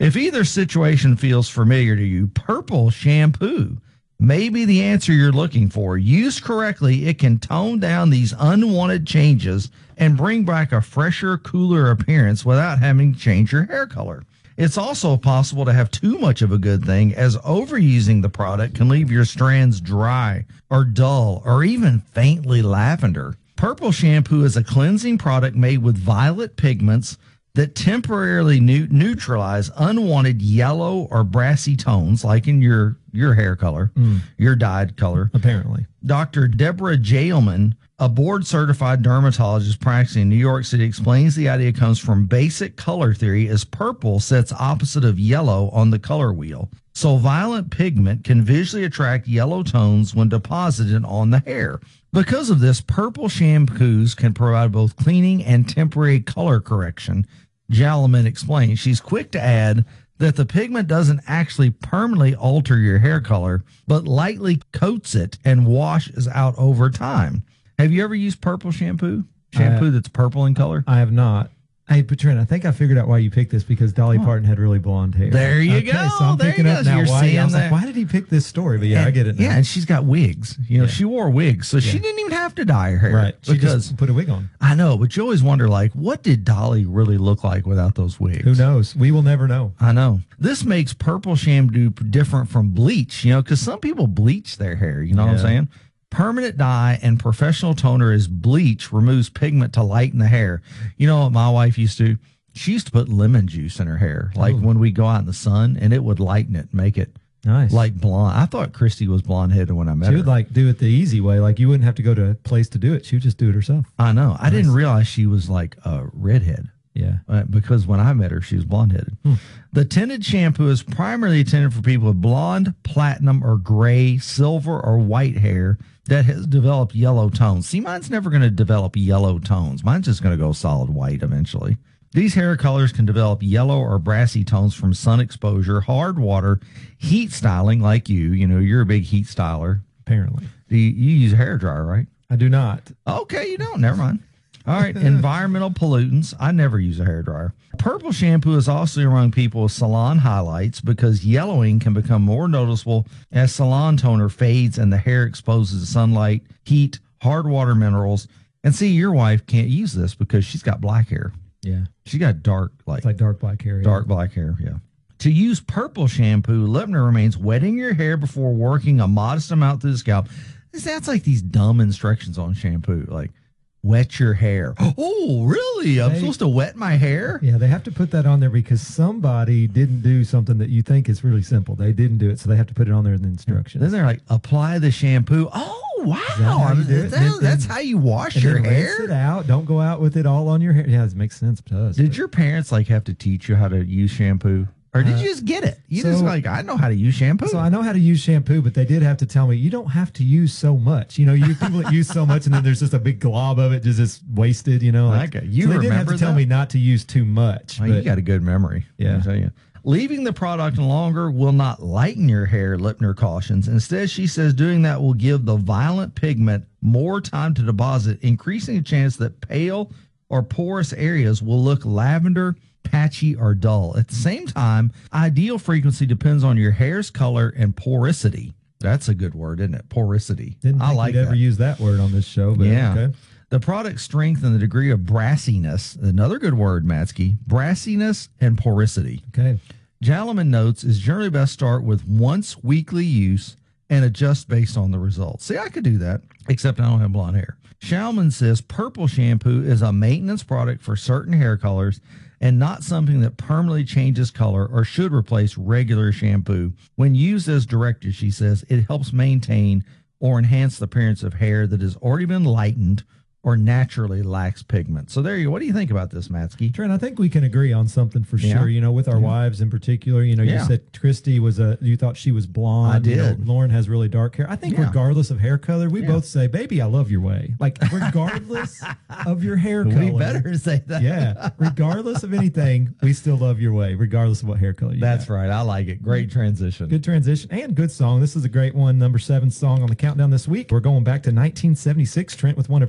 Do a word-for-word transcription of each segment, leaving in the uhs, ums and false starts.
If either situation feels familiar to you, purple shampoo may be the answer you're looking for. Used correctly, it can tone down these unwanted changes and bring back a fresher, cooler appearance without having to change your hair color. It's also possible to have too much of a good thing, as overusing the product can leave your strands dry or dull or even faintly lavender. Purple shampoo is a cleansing product made with violet pigments that temporarily nu- neutralize unwanted yellow or brassy tones, like in your, your hair color, mm. your dyed color. Apparently. Doctor Deborah Jailman, a board-certified dermatologist practicing in New York City, explains the idea comes from basic color theory, as purple sits opposite of yellow on the color wheel. So violet pigment can visually attract yellow tones when deposited on the hair. Because of this, purple shampoos can provide both cleaning and temporary color correction. Jalman explains. She's quick to add that the pigment doesn't actually permanently alter your hair color, but lightly coats it and washes out over time. Have you ever used purple shampoo? Shampoo uh, that's purple in color? I have not. Hey, Patrin, I think I figured out why you picked this, because Dolly oh. Parton had really blonde hair. There you okay, go. So I'm there picking you up go. now You're why. I was that. like, why did he pick this story? But yeah, and, I get it now. Yeah, and she's got wigs. You know, yeah. she wore wigs, so yeah. she didn't even have to dye her hair. Right. She because just put a wig on. I know, but you always wonder, like, what did Dolly really look like without those wigs? Who knows? We will never know. I know. This makes purple shampoo different from bleach, you know, because some people bleach their hair. You know yeah. what I'm saying? Permanent dye and professional toner as bleach removes pigment to lighten the hair. You know what my wife used to? She used to put lemon juice in her hair, like Ooh. when we go out in the sun, and it would lighten it, make it nice, like blonde. I thought Christy was blonde headed when I met her. She her. would like do it the easy way, like you wouldn't have to go to a place to do it. She would just do it herself. I know. Nice. I didn't realize she was like a redhead. Yeah, uh, because when I met her, she was blonde headed. Hmm. The tinted shampoo is primarily intended for people with blonde, platinum, or gray, silver, or white hair that has developed yellow tones. See, mine's never going to develop yellow tones. Mine's just going to go solid white eventually. These hair colors can develop yellow or brassy tones from sun exposure, hard water, heat styling like you. You know, you're a big heat styler. Apparently. Do you, you use a hair dryer, right? I do not. Okay, you don't. Never mind. All right, environmental pollutants. I never use a hair dryer. Purple shampoo is also among people with salon highlights, because yellowing can become more noticeable as salon toner fades and the hair exposes to sunlight, heat, hard water minerals. And see, your wife can't use this because she's got black hair. Yeah. She got dark, like, it's like dark black hair. Dark yeah. black hair, yeah. To use purple shampoo, Lipner remains wetting your hair before working a modest amount through the scalp. That's like these dumb instructions on shampoo, like, wet your hair. Oh, really? I'm they, supposed to wet my hair? Yeah, they have to put that on there because somebody didn't do something that you think is really simple. They didn't do it, so they have to put it on there in the instructions. Then they're like, apply the shampoo. Oh, wow. That how you do it? That, then, that's how you wash and your then hair? Rinse it out. Don't go out with it all on your hair. Yeah, it makes sense to us. Did but. your parents like have to teach you how to use shampoo? Or did uh, you just get it? You so, just like, I know how to use shampoo. So I know how to use shampoo, but they did have to tell me, you don't have to use so much. You know, you people that use so much and then there's just a big glob of it just, just wasted, you know. Like, okay. You so they remember did have to that? tell me not to use too much. Well, but, you got a good memory. Yeah. I'll tell you. Leaving the product longer will not lighten your hair, Lipner cautions. Instead, she says doing that will give the violet pigment more time to deposit, increasing the chance that pale or porous areas will look lavender, patchy, or dull. At the same time, ideal frequency depends on your hair's color and porosity. That's a good word, isn't it? Porosity. Didn't I think like you'd that. ever use that word on this show, but yeah. okay. The product's strength and the degree of brassiness, another good word, Matsky, brassiness and porosity. Okay. Jalman notes is generally best start with once weekly use and adjust based on the results. See, I could do that, except I don't have blonde hair. Shalman says purple shampoo is a maintenance product for certain hair colors and not something that permanently changes color or should replace regular shampoo. When used as directed, she says, it helps maintain or enhance the appearance of hair that has already been lightened or naturally lacks pigment. So there you go. What do you think about this, Matsky? Trent, I think we can agree on something for yeah. sure. You know, with our yeah. wives in particular, you know, yeah. you said Christy was a, you thought she was blonde. I did. You know, Lauren has really dark hair. I think yeah. regardless of hair color, we yeah. both say, baby, I love your way. Like, regardless of your hair color. We better say that. Yeah. Regardless of anything, we still love your way, regardless of what hair color you That's got. right. I like it. Great transition. Good transition and good song. This is a great one. Number seven song on the countdown this week. We're going back to nineteen seventy-six, Trent, with one of Peter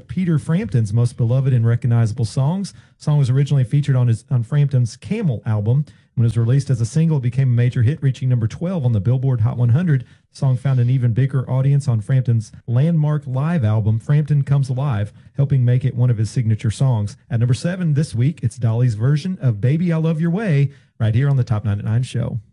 Frampton's most beloved and recognizable songs. The song was originally featured on his on Frampton's Camel album. When it was released as a single, it became a major hit, reaching number twelve on the Billboard Hot one hundred. The song found an even bigger audience on Frampton's landmark live album, Frampton Comes Alive, helping make it one of his signature songs. At number seven this week, it's Dolly's version of Baby I Love Your Way, right here on the Top ninety-nine Show.